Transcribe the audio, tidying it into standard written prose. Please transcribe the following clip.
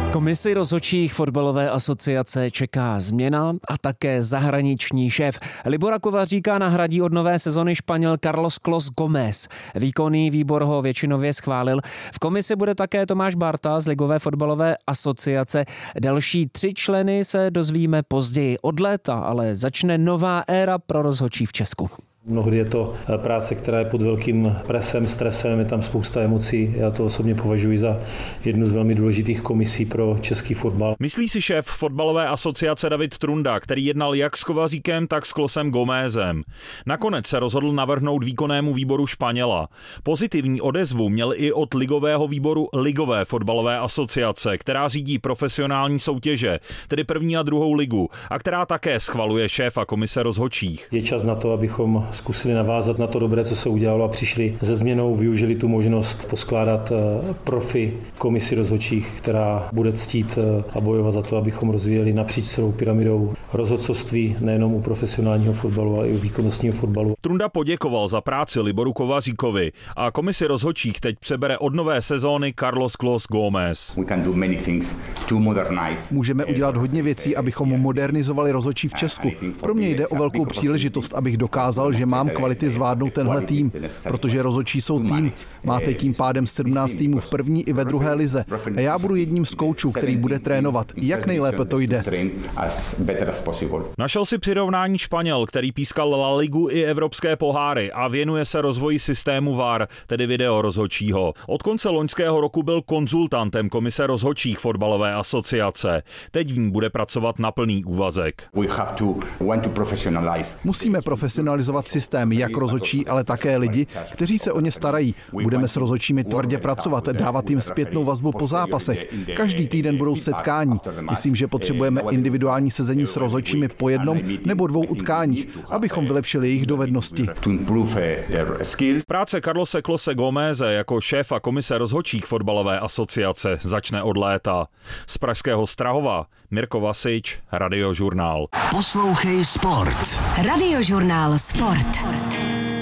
Komisi rozhodčích fotbalové asociace čeká změna a také zahraniční šéf. Libora Kovaříka nahradí od nové sezony Španěl Carlos Gómez. Výkonný výbor ho většinově schválil. V komisi bude také Tomáš Barta z Ligové fotbalové asociace. Další 3 členy se dozvíme později. Od léta ale začne nová éra pro rozhodčí v Česku. Mnohdy je to práce, která je pod velkým presem, stresem, je tam spousta emocí. Já to osobně považuji za jednu z velmi důležitých komisí pro český fotbal. Myslí si šéf fotbalové asociace David Trunda, který jednal jak s Kovaříkem, tak s Klosem Gómezem. Nakonec se rozhodl navrhnout výkonnému výboru Španěla. Pozitivní odezvu měl i od ligového výboru Ligové fotbalové asociace, která řídí profesionální soutěže, tedy první a druhou ligu, a která také schvaluje šéfa komise rozhodčích. Je čas na to, abychom zkusili navázat na to dobré, co se udělalo, a přišli se změnou, využili tu možnost poskládat profi komisi rozhodčích, která bude ctít a bojovat za to, abychom rozvíjeli napříč celou pyramidou rozhodcovství nejenom u profesionálního fotbalu, ale i u výkonnostního fotbalu. Trunda poděkoval za práci Liboru Kovaříkovi a komisi rozhodčích teď přebere od nové sezóny Carlos Gómez. Můžeme udělat hodně věcí, abychom modernizovali rozhodčí v Česku. Pro mě jde o velkou příležitost, abych dokázal, že mám kvality zvládnout tenhle tým, protože rozhodčí jsou tým. Máte tím pádem 17 týmů v první i ve druhé lize. A já budu jedním z koučů, který bude trénovat. Jak nejlépe to jde. Našel si přirovnání Španěl, který pískal La Ligu i evropské poháry a věnuje se rozvoji systému VAR, tedy video rozhodčího. Od konce loňského roku byl konzultantem komise rozhodčích fotbalové asociace. Teď v ní bude pracovat na plný úvazek. Musíme profesionalizovat systém, jak rozhodčí, ale také lidi, kteří se o ně starají. Budeme s rozhodčími tvrdě pracovat, dávat jim zpětnou vazbu po zápasech. Každý týden budou setkání. Myslím, že potřebujeme individuální sezení s rozhodčími po jednom nebo 2 utkáních, abychom vylepšili jejich dovednosti. Práce Carlose Gómeze jako šéfa komise rozhodčích fotbalové asociace začne od léta. Z pražského Strahova Mirko Vasič, Radiožurnál. Poslouchej sport. Radiožurnál Sport.